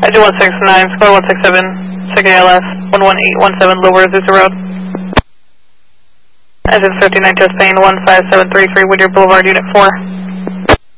Edge 169, squad 167, second ALS, 11817 Lower Azusa Road. Edge 59, Just Payne, 15733, Whittier Boulevard, Unit 4.